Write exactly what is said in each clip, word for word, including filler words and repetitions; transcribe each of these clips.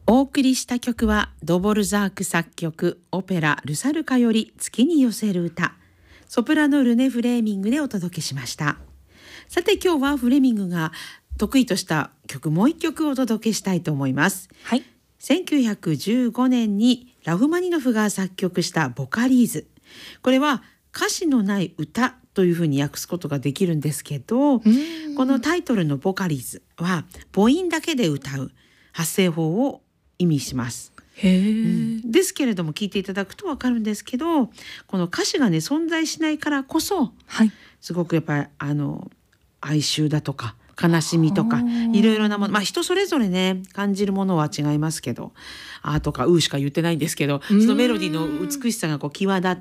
お送りした曲はドボルザーク作曲オペラルサルカより月に寄せる歌、ソプラノルネ・フレーミングでお届けしました。さて今日はフレーミングが得意とした曲もう一曲お届けしたいと思います、 はい、 せんきゅうひゃくじゅうごねんにラフマニノフが作曲したボカリーズ。これは歌詞のない歌というふうに訳すことができるんですけど、このタイトルのボカリーズは母音だけで歌う発声法を意味します。 へー、 うん、ですけれども聞いていただくと分かるんですけど、この歌詞がね存在しないからこそ、 はい、 すごくやっぱりあの哀愁だとか悲しみとかいろいろなもの、まあ人それぞれね感じるものは違いますけど、あとかうしか言ってないんですけど、そのメロディーの美しさがこう際立って、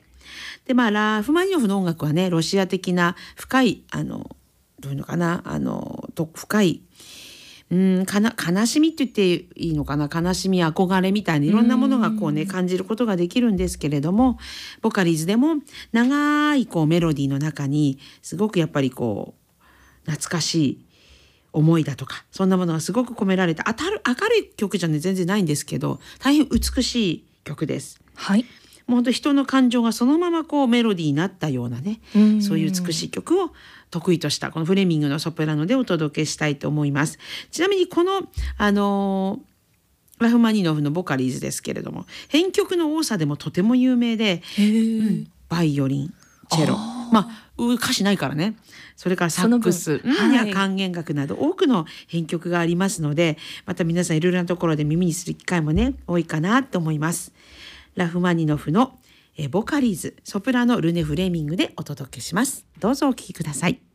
でまあラフマニノフの音楽はねロシア的な深いあのどういうのかなあのと深いうんかな悲しみって言っていいのかな、悲しみ憧れみたいないろんなものがこうね感じることができるんですけれども、ボカリーズでも長いこうメロディーの中にすごくやっぱりこう懐かしい思いだとかそんなものがすごく込められた明る明るい曲じゃね全然ないんですけど、大変美しい曲です。 はい、 もう本当人の感情がそのままこうメロディーになったようなね、うそういう美しい曲を得意としたこのフレミングのソプラノでお届けしたいと思います。ちなみにこのあのー、ラフマニノフのボカリーズですけれども編曲の多さでもとても有名で、 へー、 うん、バイオリン、チェロ、まあ歌詞ないからね、それからサックス、うん、 はい、 や管弦楽など多くの編曲がありますので、また皆さんいろいろなところで耳にする機会もね多いかなと思います。ラフマニノフのえボカリーズソプラノルネ・フレーミングでお届けします。どうぞお聴きください。